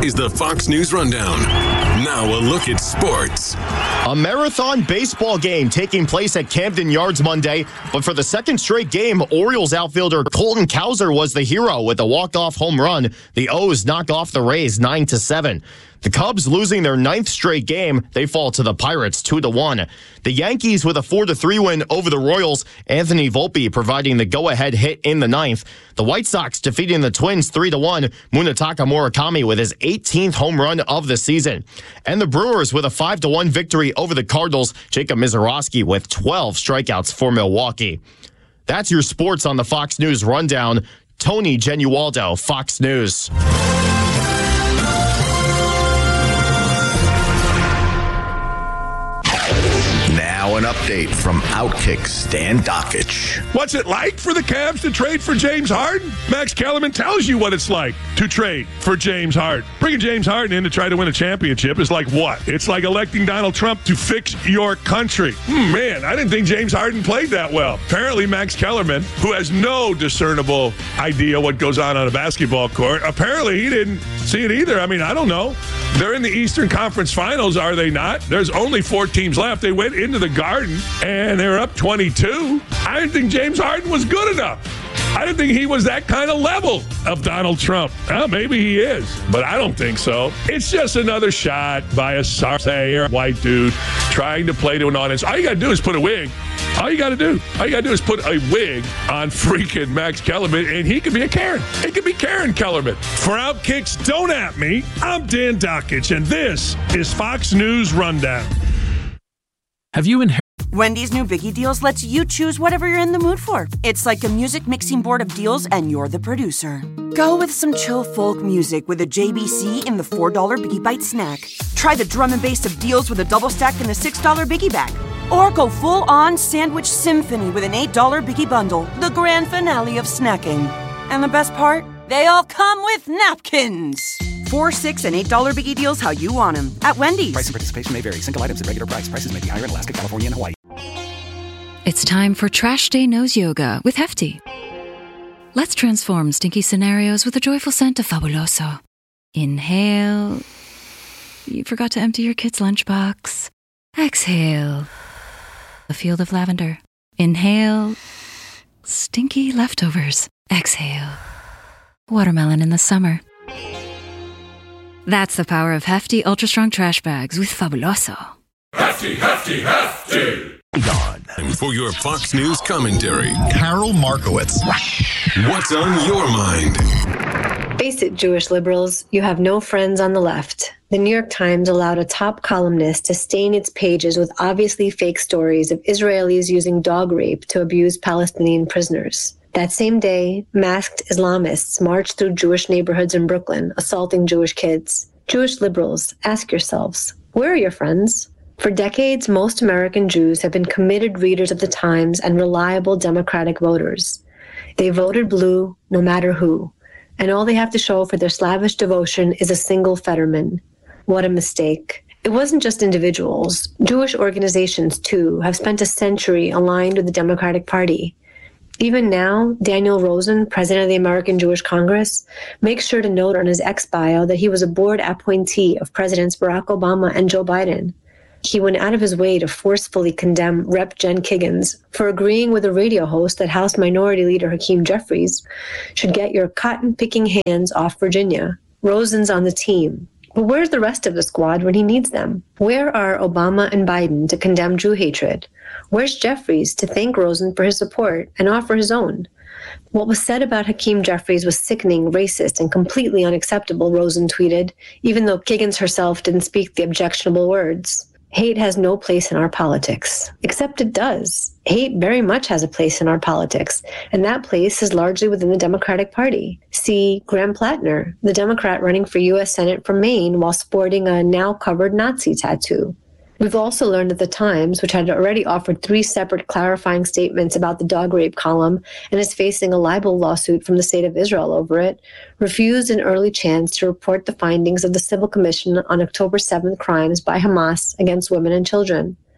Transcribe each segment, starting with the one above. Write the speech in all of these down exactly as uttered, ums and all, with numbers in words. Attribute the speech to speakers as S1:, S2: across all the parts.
S1: is the Fox News Rundown. Now a look at sports.
S2: A marathon baseball game taking place at Camden Yards Monday, but for the second straight game, Orioles outfielder Colton Cowser was the hero with a walk-off home run. The O's knock off the Rays nine to seven. The Cubs losing their ninth straight game. They fall to the Pirates two to one. The Yankees with a four to three win over the Royals. Anthony Volpe providing the go-ahead hit in the ninth. The White Sox defeating the Twins three to one. Munetaka Murakami with his eighteenth home run of the season. And the Brewers with a five to one victory over the Cardinals. Jacob Mizorowski with twelve strikeouts for Milwaukee. That's your sports on the Fox News Rundown. Tony Genualdo, Fox News.
S3: Now an update from Outkick Stan Dockich.
S4: What's it like for the Cavs to trade for James Harden? Max Kellerman tells you what it's like to trade for James Harden. Bringing James Harden in to try to win a championship is like what? It's like electing Donald Trump to fix your country. Hmm, man, I didn't think James Harden played that well. Apparently Max Kellerman, who has no discernible idea what goes on on a basketball court, apparently he didn't see it either. I mean, I don't know. They're in the Eastern Conference Finals, are they not? There's only four teams left. They went into the Garden, and they're up twenty-two. I didn't think James Harden was good enough. I didn't think he was that kind of level of Donald Trump. Well, maybe he is, but I don't think so. It's just another shot by a sorry white dude trying to play to an audience. All you got to do is put a wig. All you got to do, all you got to do is put a wig on freaking Max Kellerman, and he could be a Karen. It could be Karen Kellerman. For Outkicks, don't at me. I'm Dan Dockich, and this is Fox News Rundown.
S5: Have you inherited?
S6: Wendy's new Biggie Deals lets you choose whatever you're in the mood for. It's like a music mixing board of deals, and you're the producer. Go with some chill folk music with a J B C in the four dollar Biggie Bite snack. Try the drum and bass of deals with a double stack in the six dollar Biggie Bag. Or go full-on sandwich symphony with an eight dollar Biggie Bundle, the grand finale of snacking. And the best part? They all come with napkins. Four, six, and eight dollar Biggie Deals how you want them at Wendy's.
S7: Price and participation may vary. Single items at regular price. Prices may be higher in Alaska, California, and Hawaii.
S8: It's time for Trash Day Nose Yoga with Hefty. Let's transform stinky scenarios with a joyful scent of Fabuloso. Inhale. You forgot to empty your kid's lunchbox. Exhale. A field of lavender. Inhale. Stinky leftovers. Exhale. Watermelon in the summer. That's the power of Hefty Ultra Strong Trash Bags with Fabuloso.
S1: Hefty, hefty, hefty. And for your Fox News commentary,
S3: Carol Markowitz.
S1: What's on your mind?
S9: Face it, Jewish liberals, you have no friends on the left. The New York Times allowed a top columnist to stain its pages with obviously fake stories of Israelis using dog rape to abuse Palestinian prisoners. That same day, masked Islamists marched through Jewish neighborhoods in Brooklyn, assaulting Jewish kids. Jewish liberals, ask yourselves, where are your friends? For decades, most American Jews have been committed readers of the Times and reliable Democratic voters. They voted blue no matter who, and all they have to show for their slavish devotion is a single Fetterman. What a mistake. It wasn't just individuals. Jewish organizations, too, have spent a century aligned with the Democratic Party. Even now, Daniel Rosen, president of the American Jewish Congress, makes sure to note on his X bio that he was a board appointee of Presidents Barack Obama and Joe Biden. He went out of his way to forcefully condemn Representative Jen Kiggans for agreeing with a radio host that House Minority Leader Hakeem Jeffries should get your cotton-picking hands off Virginia. Rosen's on the team. But where's the rest of the squad when he needs them? Where are Obama and Biden to condemn Jew hatred? Where's Jeffries to thank Rosen for his support and offer his own? What was said about Hakeem Jeffries was sickening, racist, and completely unacceptable, Rosen tweeted, even though Kiggans herself didn't speak the objectionable words. Hate has no place in our politics, except it does. Hate very much has a place in our politics, and that place is largely within the Democratic Party. See Graham Plattner, the Democrat running for U S Senate from Maine while sporting a now-covered Nazi tattoo. We've also learned that the Times, which had already offered three separate clarifying statements about the dog rape column and is facing a libel lawsuit from the State of Israel over it, refused an early chance to report the findings of the Civil Commission on October seventh crimes by Hamas against women and children.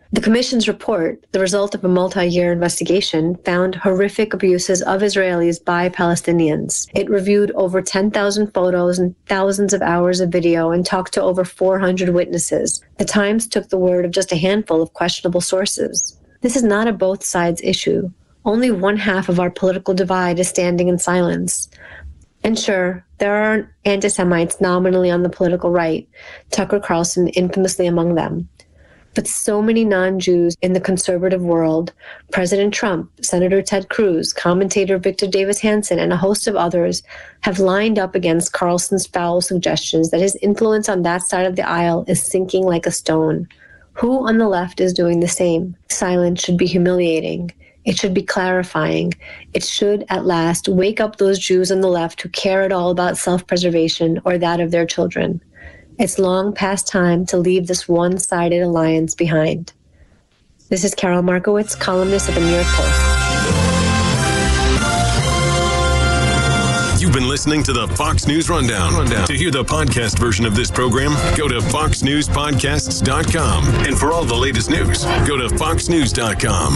S9: The Commission's report, the result of a multi-year investigation, found horrific abuses of Israelis by Palestinians. It reviewed over ten thousand photos and thousands of hours of video and talked to over four hundred witnesses. The Times took the word of just a handful of questionable sources. This is not a both sides issue. Only one half of our political divide is standing in silence. And sure, there are anti-Semites nominally on the political right, Tucker Carlson infamously among them. But so many non-Jews in the conservative world, President Trump, Senator Ted Cruz, commentator Victor Davis Hanson, and a host of others have lined up against Carlson's foul suggestions that his influence on that side of the aisle is sinking like a stone. Who on the left is doing the same? Silence should be humiliating. It should be clarifying. It should, at last, wake up those Jews on the left who care at all about self-preservation or that of their children. It's long past time to leave this one-sided alliance behind. This is Carol Markowitz, columnist at the New York Post.
S1: You've been listening to the Fox News Rundown. Rundown. To hear the podcast version of this program, go to fox news podcasts dot com. And for all the latest news, go to fox news dot com.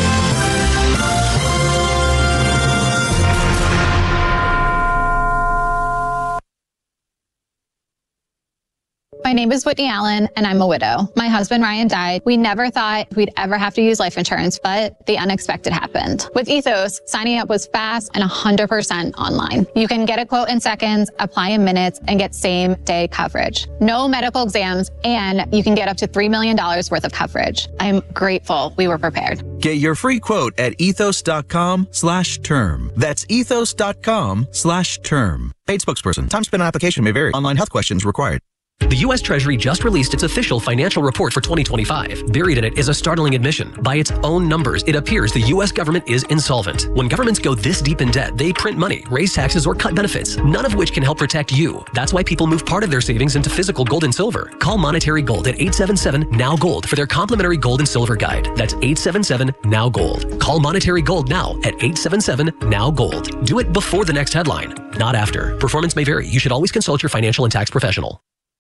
S10: My name is Whitney Allen, and I'm a widow. My husband, Ryan, died. We never thought we'd ever have to use life insurance, but the unexpected happened. With Ethos, signing up was fast and one hundred percent online. You can get a quote in seconds, apply in minutes, and get same-day coverage. No medical exams, and you can get up to three million dollars worth of coverage. I'm grateful we were prepared.
S11: Get your free quote at ethos.com slash term. That's ethos.com slash term. Paid spokesperson. Time spent on application may vary. Online health questions required.
S12: The U S Treasury just released its official financial report for twenty twenty-five. Buried in it is a startling admission. By its own numbers, it appears the U S government is insolvent. When governments go this deep in debt, they print money, raise taxes, or cut benefits, none of which can help protect you. That's why people move part of their savings into physical gold and silver. Call Monetary Gold at eight seven seven, N O W, GOLD for their complimentary gold and silver guide. That's eight seven seven, N O W, GOLD. Call Monetary Gold now at eight seven seven, N O W, GOLD. Do it before the next headline, not after. Performance may vary. You should always consult your financial and tax professional.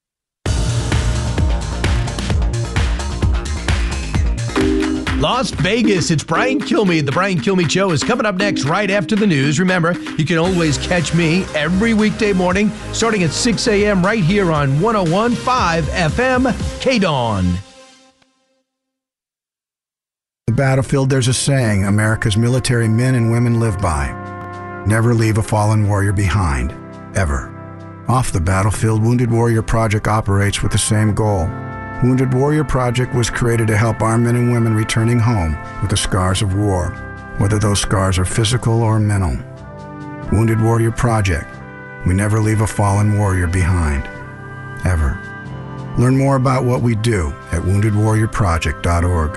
S13: Las Vegas, it's Brian Kilmeade. The Brian Kilmeade Show is coming up next right after the news. Remember, you can always catch me every weekday morning starting at six a.m. right here on one oh one point five F M K-Dawn.
S14: The battlefield, there's a saying America's military men and women live by. Never leave a fallen warrior behind, ever. Off the battlefield, Wounded Warrior Project operates with the same goal. Wounded Warrior Project was created to help our men and women returning home with the scars of war, whether those scars are physical or mental. Wounded Warrior Project. We never leave a fallen warrior behind, ever. Learn more about what we do at wounded warrior project dot org.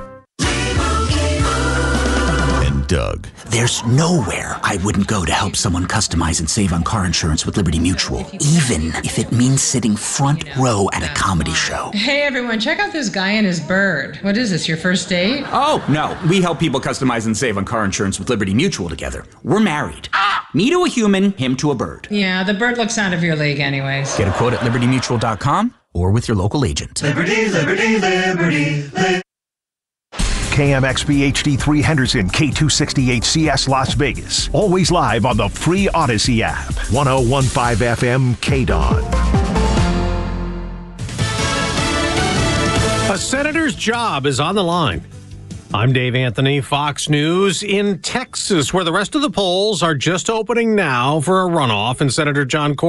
S15: Doug. There's nowhere I wouldn't go to help someone customize and save on car insurance with Liberty Mutual, even if it means sitting front row at a comedy show.
S16: Hey everyone, check out this guy and his bird. What is this, your first date?
S17: Oh, no. We help people customize and save on car insurance with Liberty Mutual together. We're married. Ah! Me to a human, him to a bird.
S16: Yeah, the bird looks out of your league anyways.
S17: Get a quote at liberty mutual dot com or with your local agent.
S18: Liberty, liberty, liberty, liberty.
S19: K M X B H D three Henderson, K two sixty-eight C S Las Vegas. Always live on the free Odyssey app. one oh one point five F M K-Dawn.
S20: A senator's job is on the line. I'm Dave Anthony, Fox News in Texas, where the rest of the polls are just opening now for a runoff, and Senator John Cornyn